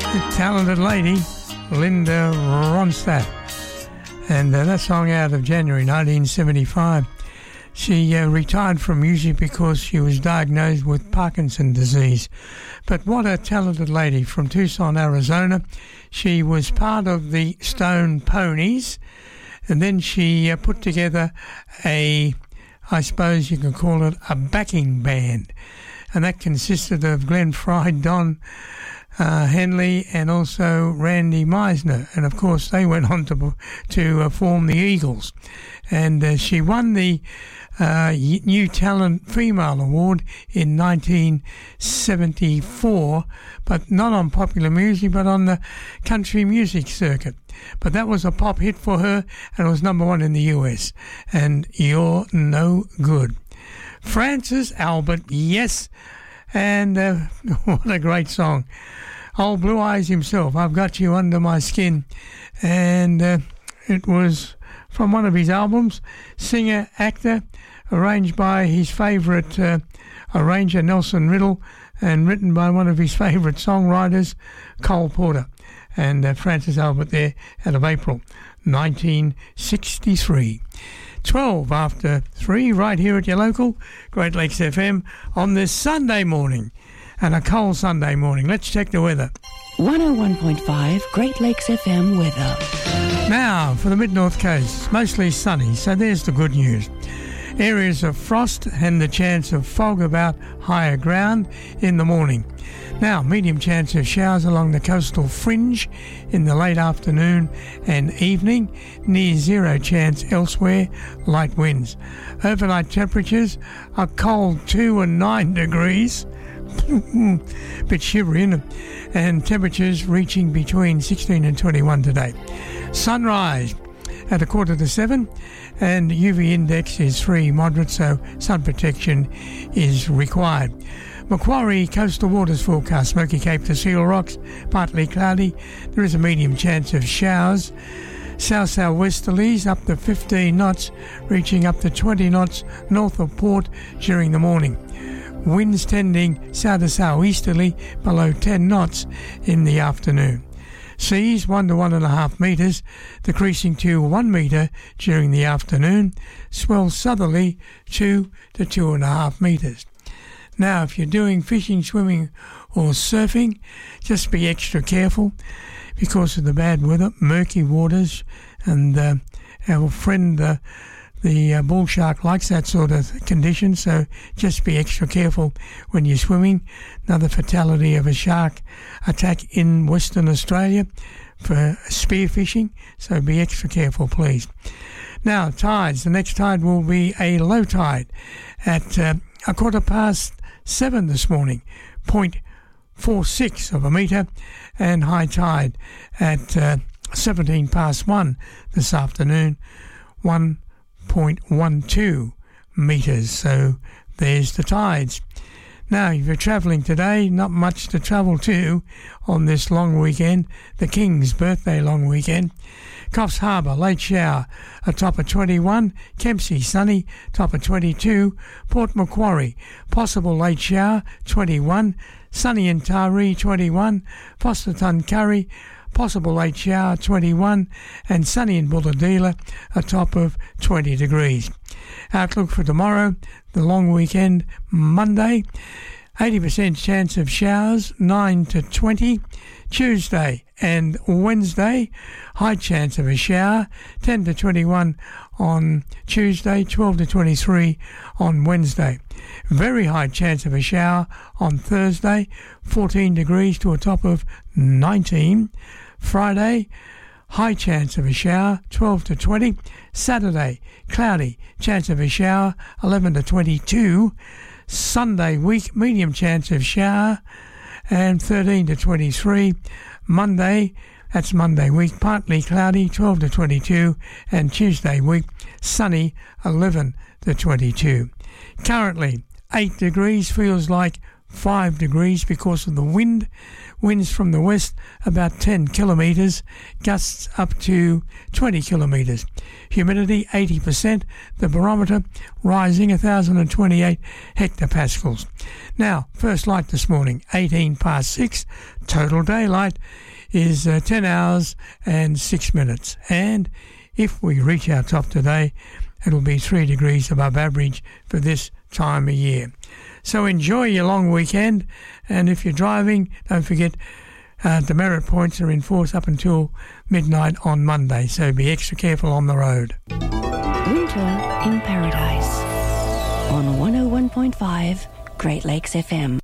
Talented lady, Linda Ronstadt. And that song out of January 1975. She retired from music because she was diagnosed with Parkinson's disease. But what a talented lady from Tucson, Arizona. She was part of the Stone Ponies, and then she put together I suppose you can call it a backing band. And that consisted of Glenn Frey, Don Henley, and also Randy Meisner. And of course they went on to form the Eagles. And she won the New Talent Female Award in 1974, but not on popular music, but on the country music circuit. But that was a pop hit for her, and it was number one in the US. And You're No Good. Francis Albert, yes, and what a great song. Old Blue Eyes himself, I've Got You Under My Skin, and it was from one of his albums, singer, actor, arranged by his favourite arranger, Nelson Riddle, and written by one of his favourite songwriters, Cole Porter. And Francis Albert there out of April 1963. 12 after 3 right here at your local Great Lakes FM on this Sunday morning, and a cold Sunday morning. Let's check the weather. 101.5 Great Lakes FM weather. Now for the mid-north coast, mostly sunny, so there's the good news. Areas of frost and the chance of fog about higher ground in the morning. Now, medium chance of showers along the coastal fringe in the late afternoon and evening. Near zero chance elsewhere, light winds. Overnight temperatures are cold 2 and 9 degrees. Bit shivery, isn't it? And temperatures reaching between 16 and 21 today. Sunrise at 6:45, and UV index is 3, moderate, so sun protection is required. Macquarie coastal waters forecast, Smoky Cape to Seal Rocks, partly cloudy. There is a medium chance of showers. South-southwesterlies up to 15 knots, reaching up to 20 knots north of Port during the morning. Winds tending south to southeasterly below 10 knots in the afternoon. Seas 1 to 1.5 metres, decreasing to 1 metre during the afternoon. Swell southerly 2 to 2.5 metres. Now, if you're doing fishing, swimming or surfing, just be extra careful because of the bad weather, murky waters, and our friend the bull shark likes that sort of condition, so just be extra careful when you're swimming. Another fatality of a shark attack in Western Australia for spearfishing, so be extra careful, please. Now, tides. The next tide will be a low tide at 7:15 this morning, 0.46 of a metre, and high tide at 1:17 this afternoon, 1.12 metres. So there's the tides. Now, if you're travelling today, not much to travel to on this long weekend, the King's birthday long weekend. Coffs Harbour, late shower, a top of 21. Kempsey, sunny, top of 22. Port Macquarie, possible late shower, 21. Sunny in Taree, 21. Foster Tuncurry, possible late shower, 21. And sunny in Bulahdelah, a top of 20 degrees. Outlook for tomorrow, the long weekend, Monday, 80% chance of showers, 9 to 20. Tuesday and Wednesday, high chance of a shower, 10 to 21 on Tuesday, 12 to 23 on Wednesday. Very high chance of a shower on Thursday, 14 degrees to a top of 19. Friday, high chance of a shower, 12 to 20. Saturday, cloudy, chance of a shower, 11 to 22. Sunday week, medium chance of shower, and 13 to 23. Monday, that's Monday week, partly cloudy, 12 to 22. And Tuesday week, sunny, 11 to 22. Currently, 8 degrees, feels like 5 degrees because of the wind. Winds from the west about 10 kilometres, gusts up to 20 kilometres. Humidity 80%, the barometer rising 1,028 hectopascals. Now, first light this morning, 18 past 6. Total daylight is 10 hours and 6 minutes. And if we reach our top today, it'll be 3 degrees above average for this time of year. So enjoy your long weekend, and if you're driving, don't forget demerit points are in force up until midnight on Monday, so be extra careful on the road. Winter in Paradise on 101.5 Great Lakes FM.